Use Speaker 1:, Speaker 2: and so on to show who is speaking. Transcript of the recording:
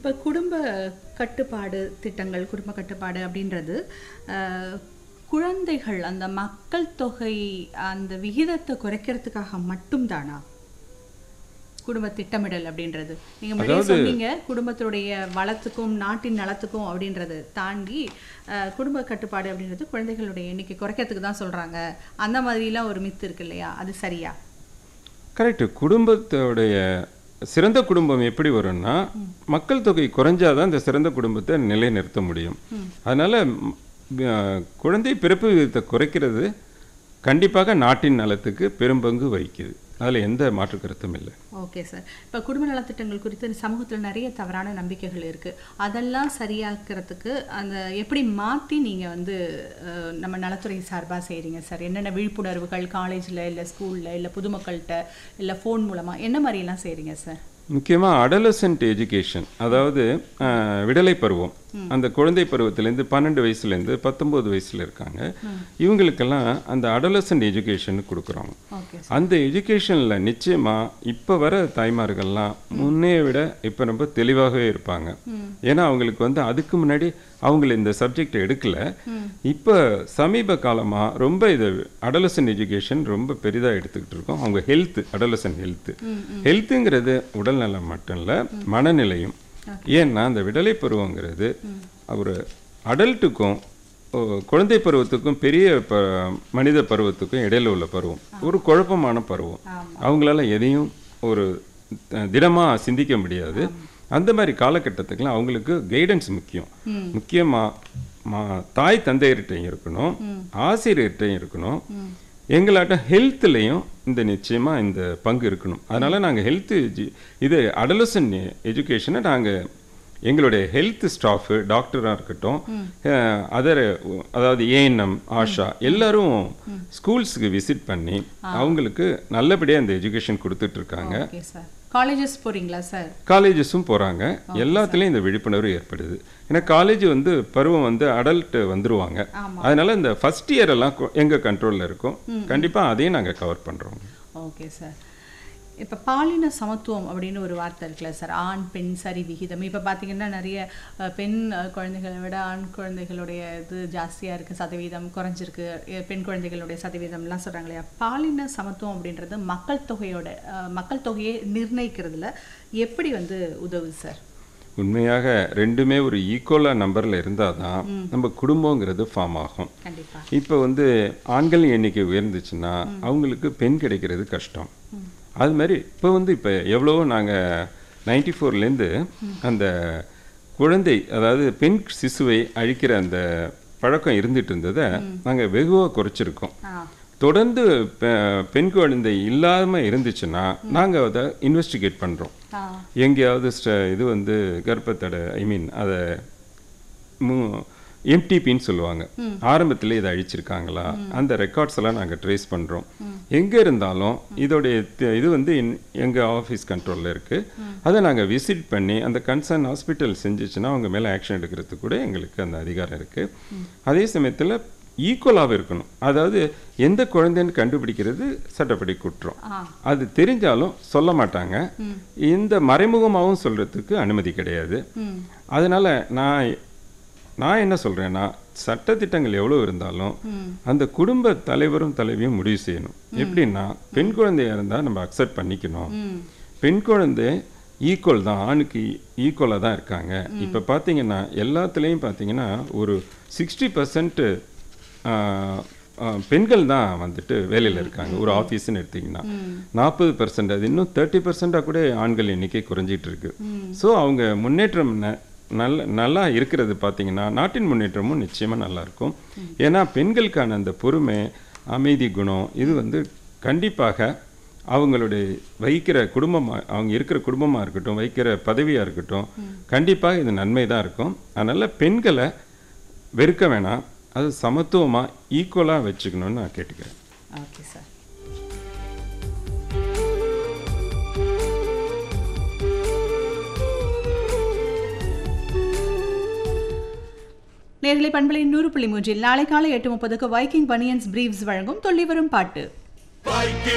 Speaker 1: இப்போ குடும்ப கட்டுப்பாடு திட்டங்கள், குடும்ப கட்டுப்பாடு அப்படின்றது குழந்தைகள் அந்த மக்கள் தொகை அந்த விகிதத்தை குறைக்கிறதுக்காக மட்டும்தானா குடும்ப திட்டமிடல் அப்படின்றது? நீங்க முன்னாடியே சொன்னீங்க குடும்பத்துடைய வளத்துக்கும் நாட்டின் நலத்துக்கும் அப்படின்றது தாண்டி குடும்ப கட்டுப்பாடு அப்படின்றது குழந்தைகளுடைய எண்ணிக்கை குறைக்கிறதுக்கு தான் சொல்றாங்க, அந்த மாதிரிலாம் ஒரு மித்து இருக்கு இல்லையா? அது சரியா?
Speaker 2: கரெக்ட். குடும்பத்தோடைய சிறந்த குடும்பம் எப்படி வரும்னா, மக்கள் தொகை குறைஞ்சாதான் இந்த சிறந்த குடும்பத்தை நிலைநிறுத்த முடியும். அதனால குழந்தை பிறப்பு விகிதத்தை குறைக்கிறது கண்டிப்பாக நாட்டின் நலத்துக்கு பெரும்பங்கு வகிக்குது. அதில் எந்த மாற்று கருத்தும் இல்லை.
Speaker 1: Okay sir. இப்போ குடும்ப நலத்திட்டங்கள் குறித்து சமூகத்தில் நிறைய தவறான நம்பிக்கைகள் இருக்குது. அதெல்லாம் சரியாக்கிறதுக்கு அந்த எப்படி மாற்றி நீங்கள் வந்து நம்ம நலத்துறை சார்பாக செய்கிறீங்க சார்? என்னென்ன விழிப்புணர்வுகள் காலேஜில் இல்லை ஸ்கூலில் இல்லை பொதுமக்கள்கிட்ட இல்லை ஃபோன் மூலமாக என்ன மாதிரிலாம் செய்கிறீங்க சார்?
Speaker 2: முக்கியமாக அடலசன்ட் எஜுகேஷன், அதாவது விடலை பருவம், அந்த குழந்தை பருவத்திலேருந்து 12 வயசுலேருந்து 19 வயசில் இருக்காங்க. இவங்களுக்கெல்லாம் அந்த அடலசன்ட் எஜுகேஷன் கொடுக்குறோம். அந்த எஜுகேஷனில் நிச்சயமாக இப்போ வர தாய்மார்கள்லாம் முன்னைய விட இப்போ ரொம்ப தெளிவாகவே இருப்பாங்க. ஏன்னா அவங்களுக்கு வந்து அதுக்கு முன்னாடி அவங்கள இந்த சப்ஜெக்ட் எடுக்கல. இப்போ சமீப காலமாக ரொம்ப இது அடலசன்ட் எஜுகேஷன் ரொம்ப பெரிதாக எடுத்துக்கிட்டு இருக்கோம். அவங்க ஹெல்த், அடலசன்ட் ஹெல்த்துங்கிறது உடல் நலம் மட்டும் இல்லை, மனநிலையும். ஏன்னா அந்த விடலை பருவங்கிறது ஒரு அடல்ட்டுக்கும் குழந்தை பருவத்துக்கும் பெரிய மனித பருவத்துக்கும் இடையில உள்ள பருவம், ஒரு குழப்பமான பருவம். அவங்களால எதையும் ஒரு திடமாக சிந்திக்க முடியாது. அந்த மாதிரி காலகட்டத்துக்குலாம் அவங்களுக்கு கைடன்ஸ் முக்கியம். முக்கியமாக தாய் தந்தையர்கிட்டையும் இருக்கணும், ஆசிரியர்கிட்டையும் இருக்கணும். எங்களாட்டம் ஹெல்த்லேயும் இந்த நிச்சயமாக இந்த பங்கு இருக்கணும். அதனால் நாங்கள் இது அடலசன்ட் எஜுகேஷனை நாங்கள் எங்களுடைய ஹெல்த் ஸ்டாஃபு, டாக்டராக இருக்கட்டும், அதாவது ஏஎன்எம், ஆஷா எல்லாரும் ஸ்கூல்ஸுக்கு விசிட் பண்ணி அவங்களுக்கு நல்லபடியாக இந்த எஜுகேஷன் கொடுத்துட்ருக்காங்க.
Speaker 1: காலேஜஸ் போகிறீங்களா சார்?
Speaker 2: காலேஜஸும் போகிறாங்க. எல்லாத்துலேயும் இந்த விழிப்புணர்வு ஏற்படுது. ஏன்னா காலேஜ் வந்து பருவம் வந்து அடல்ட் வந்துருவாங்க. அதனால இந்த ஃபர்ஸ்ட் இயர் எல்லாம் எங்கள் கண்ட்ரோலில் இருக்கும். கண்டிப்பாக அதையும் நாங்கள் கவர் பண்ணுறோம்.
Speaker 1: Okay sir. இப்போ பாலின சமத்துவம் அப்படின்னு ஒரு வார்த்தை இருக்குல்ல சார், ஆண் பெண் சரி விகிதம். இப்போ பார்த்தீங்கன்னா நிறைய பெண் குழந்தைகளை விட ஆண் குழந்தைகளுடைய இது ஜாஸ்தியாக இருக்குது, சதவீதம் குறைஞ்சிருக்கு, பெண் குழந்தைகளுடைய சதவீதம்லாம் சொல்கிறாங்க இல்லையா? பாலின சமத்துவம் அப்படின்றது மக்கள் தொகையை நிர்ணயிக்கிறதுல எப்படி வந்து உதவுது சார்?
Speaker 2: உண்மையாக ரெண்டுமே ஒரு ஈக்குவலாக நம்பரில் இருந்தால் தான் நம்ம குடும்பங்கிறது ஃபார்ம் ஆகும். இப்போ வந்து ஆண்கள் எண்ணிக்கை உயர்ந்துச்சுன்னா அவங்களுக்கு பெண் கிடைக்கிறது கஷ்டம். அது மாதிரி இப்போ எவ்வளவோ நாங்கள் 94லேருந்து அந்த குழந்தை, அதாவது பெண் சிசுவை அழிக்கிற அந்த பழக்கம் இருந்துட்டு இருந்ததை நாங்கள் வெகுவாக குறைச்சிருக்கோம். தொடர்ந்து பெண் குழந்தை இல்லாமல் இருந்துச்சுன்னா நாங்கள் அதை இன்வெஸ்டிகேட் பண்ணுறோம். எங்கேயாவது இது வந்து கர்ப்பத்தடை, அதை எம்டிபின்னு சொல்லுவாங்க, ஆரம்பத்தில் இதை அழிச்சிருக்காங்களா, அந்த ரெக்கார்ட்ஸ் எல்லாம் நாங்கள் ட்ரேஸ் பண்ணுறோம். எங்கே இருந்தாலும் இதோடைய இது வந்து எங்கள் ஆஃபீஸ் கண்ட்ரோலில் இருக்குது. அதை நாங்கள் விசிட் பண்ணி அந்த கன்சர்ன் ஹாஸ்பிட்டல் செஞ்சிச்சுன்னா அவங்க மேலே ஆக்ஷன் எடுக்கிறதுக்கு கூட எங்களுக்கு அந்த அதிகாரம் இருக்குது. அதே சமயத்தில் ஈக்குவலாக இருக்கணும். அதாவது எந்த குழந்தைன்னு கண்டுபிடிக்கிறது சட்டப்படி குற்றம். அது தெரிஞ்சாலும் சொல்ல மாட்டாங்க. இந்த மறைமுகமாகவும் சொல்கிறதுக்கு அனுமதி கிடையாது. அதனால் நான் என்ன சொல்கிறேன்னா, சட்டத்திட்டங்கள் எவ்வளோ இருந்தாலும் அந்த குடும்ப தலைவரும் தலைவியும் முடிவு செய்யணும். எப்படின்னா, பெண் குழந்தையாக இருந்தால் நம்ம அக்செப்ட் பண்ணிக்கணும். பெண் குழந்தை ஈக்குவல் தான், ஆணுக்கு ஈக்குவலாக தான் இருக்காங்க. இப்போ பார்த்தீங்கன்னா எல்லாத்துலேயும் பார்த்தீங்கன்னா ஒரு 60% பெண்கள் தான் வந்துட்டு வேலையில் இருக்காங்க. ஒரு ஆஃபீஸ்ன்னு எடுத்திங்கன்னா 40%, அது இன்னும் 30% கூட ஆண்கள் எண்ணிக்கை குறைஞ்சிட்டு இருக்கு. ஸோ அவங்க முன்னேற்றம் நல்லா இருக்கிறது பார்த்தீங்கன்னா நாட்டின் முன்னேற்றமும் நிச்சயமாக நல்லா இருக்கும். ஏன்னா பெண்களுக்கான அந்த பொறுமை, அமைதி குணம் இது வந்து கண்டிப்பாக அவங்களுடைய வகிக்கிற குடும்பமாக, அவங்க இருக்கிற குடும்பமாக இருக்கட்டும், வகிக்கிற பதவியாக இருக்கட்டும், கண்டிப்பாக இது நன்மை தான் இருக்கும். அதனால் பெண்களை வெறுக்க வேணாம், அது சமத்துவமாக ஈக்குவலாக வச்சுக்கணும்னு நான் கேட்டுக்கிறேன்.
Speaker 1: Okay sir. நேர்களை பண்பலை 100.3 நாளை காலை 8:30 வைக்கிங் பனியன்ஸ் பிரீவ்ஸ் வழங்கும் துள்ளி வரும் பாட்டு.